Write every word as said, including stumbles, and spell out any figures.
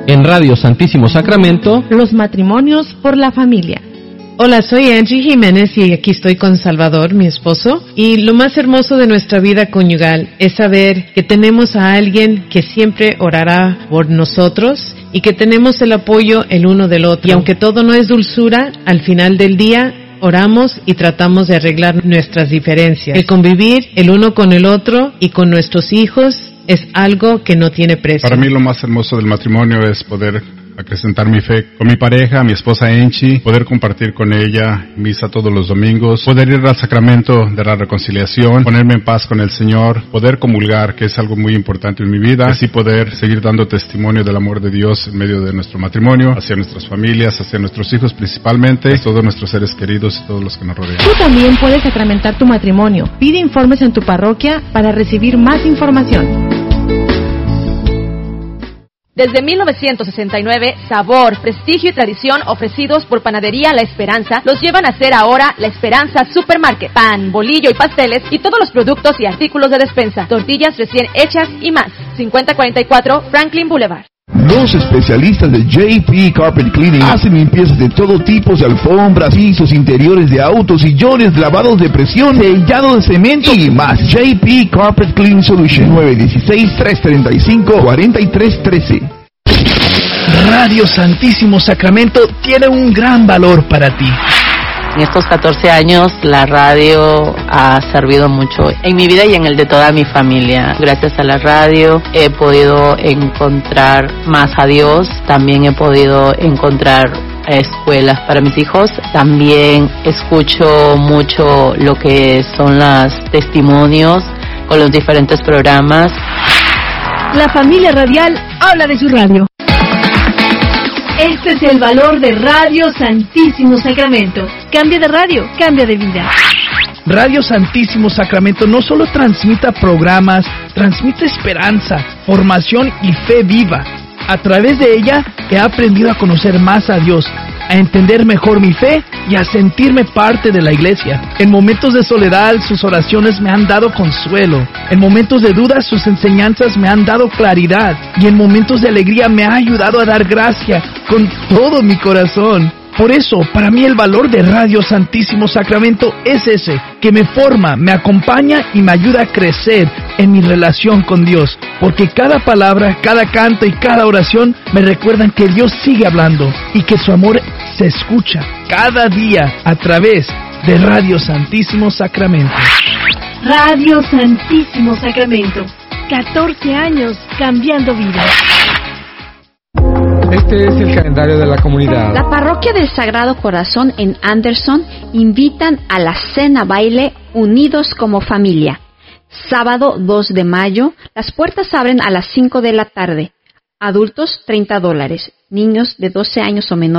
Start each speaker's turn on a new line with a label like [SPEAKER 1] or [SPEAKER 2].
[SPEAKER 1] En Radio Santísimo Sacramento,
[SPEAKER 2] los matrimonios por la familia.
[SPEAKER 3] Hola, soy Angie Jiménez y aquí estoy con Salvador, mi esposo. Y lo más hermoso de nuestra vida conyugal es saber que tenemos a alguien que siempre orará por nosotros y que tenemos el apoyo el uno del otro. Y aunque todo no es dulzura, al final del día oramos y tratamos de arreglar nuestras diferencias. El convivir el uno con el otro y con nuestros hijos es algo que no tiene precio.
[SPEAKER 4] Para mí lo más hermoso del matrimonio es poder acrecentar mi fe con mi pareja, mi esposa Enchi, poder compartir con ella misa todos los domingos, poder ir al sacramento de la reconciliación, ponerme en paz con el Señor, poder comulgar, que es algo muy importante en mi vida, así poder seguir dando testimonio del amor de Dios en medio de nuestro matrimonio, hacia nuestras familias, hacia nuestros hijos principalmente, a todos nuestros seres queridos y todos los que nos rodean.
[SPEAKER 2] Tú también puedes sacramentar tu matrimonio. Pide informes en tu parroquia para recibir más información.
[SPEAKER 5] Desde mil novecientos sesenta y nueve, sabor, prestigio y tradición ofrecidos por Panadería La Esperanza los llevan a ser ahora La Esperanza Supermarket. Pan, bolillo y pasteles y todos los productos y artículos de despensa. Tortillas recién hechas y más. cincuenta cuarenta y cuatro Franklin Boulevard.
[SPEAKER 6] Los especialistas de J P Carpet Cleaning hacen limpiezas de todo tipo de alfombras, pisos, interiores de autos, sillones, lavados de presión, sellado de cemento y más. J P Carpet Cleaning Solution nueve uno seis, tres tres cinco, cuatro tres uno tres.
[SPEAKER 7] Radio Santísimo Sacramento tiene un gran valor para ti.
[SPEAKER 8] En estos catorce años la radio ha servido mucho en mi vida y en el de toda mi familia. Gracias a la radio he podido encontrar más a Dios, también he podido encontrar escuelas para mis hijos, también escucho mucho lo que son los testimonios con los diferentes programas.
[SPEAKER 2] La familia radial habla de su radio. Este es el valor de Radio Santísimo Sacramento. Cambia de radio, cambia de vida.
[SPEAKER 7] Radio Santísimo Sacramento no solo transmite programas, transmite esperanza, formación y fe viva. A través de ella he aprendido a conocer más a Dios, a entender mejor mi fe y a sentirme parte de la iglesia. En momentos de soledad, sus oraciones me han dado consuelo. En momentos de dudas, sus enseñanzas me han dado claridad. Y en momentos de alegría me ha ayudado a dar gracia con todo mi corazón. Por eso, para mí el valor de Radio Santísimo Sacramento es ese, que me forma, me acompaña y me ayuda a crecer en mi relación con Dios. Porque cada palabra, cada canto y cada oración me recuerdan que Dios sigue hablando y que su amor se escucha cada día a través de Radio Santísimo Sacramento.
[SPEAKER 2] Radio Santísimo Sacramento. catorce años cambiando vidas.
[SPEAKER 9] Este es el calendario de la comunidad.
[SPEAKER 10] La Parroquia del Sagrado Corazón en Anderson invitan a la cena baile Unidos como Familia. Sábado dos de mayo, las puertas abren a las cinco de la tarde. Adultos treinta dólares, niños de doce años o menores